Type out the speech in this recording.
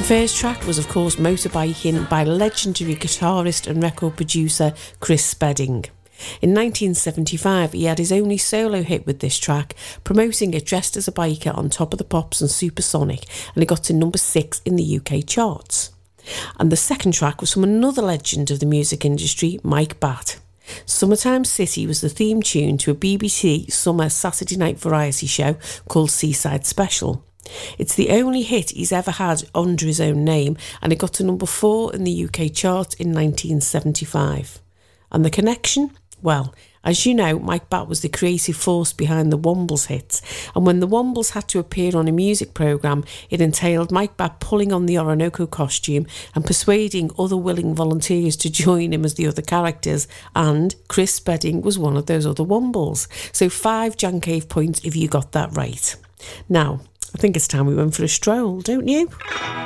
first track was, of course, Motorbiking by legendary guitarist and record producer Chris Spedding. In 1975, he had his only solo hit with this track, promoting it dressed as a biker on Top of the Pops and Supersonic, and it got to number 6 in the UK charts. And the second track was from another legend of the music industry, Mike Batt. Summertime City was the theme tune to a BBC summer Saturday night variety show called Seaside Special. It's the only hit he's ever had under his own name, and it got to number 4 in the UK chart in 1975. And the connection? Well, as you know, Mike Batt was the creative force behind the Wombles hits, and when the Wombles had to appear on a music programme, it entailed Mike Batt pulling on the Orinoco costume and persuading other willing volunteers to join him as the other characters, and Chris Spedding was one of those other Wombles. So 5 Jan Cave points if you got that right. Now, I think it's time we went for a stroll, don't you?